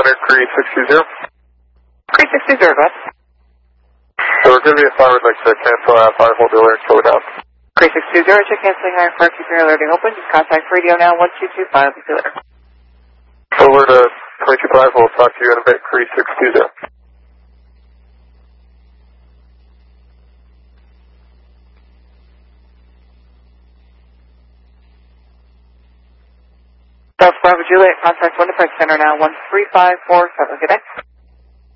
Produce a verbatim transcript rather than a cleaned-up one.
Center, Cree six two zero. Cree six two zero, go ahead. So we're going to be a fire, would like to cancel our fire hold the alert, slow it down. Cree six two zero, check canceling higher fire, keep your alerting open. Just contact radio now, one two two five, see you later. Over to twenty-two five, we'll talk to you in a bit, Cree six two zero. South Bravo Juliet, contact one Defense Center now, one three five four seven, good day.